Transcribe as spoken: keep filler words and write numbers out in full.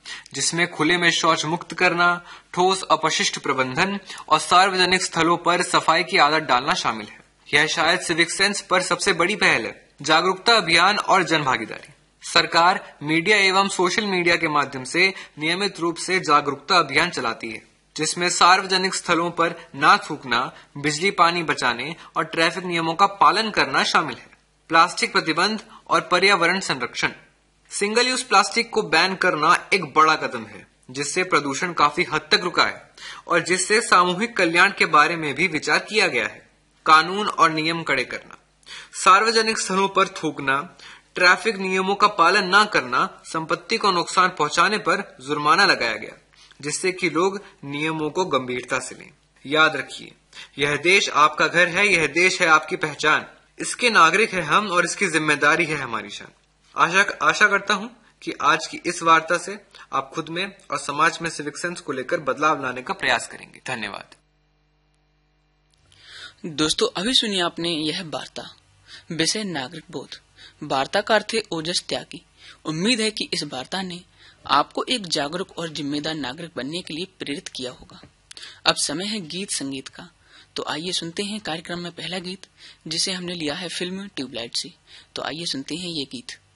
जिसमें खुले में शौच मुक्त करना, ठोस अपशिष्ट प्रबंधन और सार्वजनिक स्थलों पर सफाई की आदत डालना शामिल है। यह शायद सिविक सेंस पर सबसे बड़ी पहल है। जागरूकता अभियान और जन भागीदारी। सरकार मीडिया एवं सोशल मीडिया के माध्यम से नियमित रूप से जागरूकता अभियान चलाती है, जिसमें सार्वजनिक स्थलों पर ना थूकना, बिजली पानी बचाने और ट्रैफिक नियमों का पालन करना शामिल है। प्लास्टिक प्रतिबंध और पर्यावरण संरक्षण। सिंगल यूज प्लास्टिक को बैन करना एक बड़ा कदम है, जिससे प्रदूषण काफी हद तक रुका है और जिससे सामूहिक कल्याण के बारे में भी विचार किया गया है। कानून और नियम कड़े करना। सार्वजनिक स्थलों पर थूकना, ट्रैफिक नियमों का पालन न करना, संपत्ति को नुकसान पहुंचाने पर जुर्माना लगाया गया, जिससे कि लोग नियमों को गंभीरता से लें। याद रखिए, यह देश आपका घर है, यह देश है आपकी पहचान, इसके नागरिक है हम और इसकी जिम्मेदारी है हमारी शान। आशा आशा करता हूं कि आज की इस वार्ता से आप खुद में और समाज में सिविक सेंस को लेकर बदलाव लाने का प्रयास करेंगे। धन्यवाद। दोस्तों, अभी सुनिए आपने यह वार्ता, विषय नागरिक बोध। वार्ता का अर्थ है ओजस त्यागी। उम्मीद है कि इस वार्ता ने आपको एक जागरूक और जिम्मेदार नागरिक बनने के लिए प्रेरित किया होगा। अब समय है गीत संगीत का, तो आइए सुनते हैं कार्यक्रम में पहला गीत, जिसे हमने लिया है फिल्म ट्यूबलाइट से। तो आइए सुनते हैं ये गीत।